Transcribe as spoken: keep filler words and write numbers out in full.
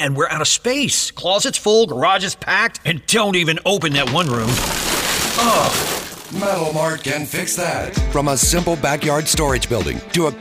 and we're out of space. Closets full, garages packed, and don't even open that one room. Ugh. Metal Mart can fix that. From a simple backyard storage building to a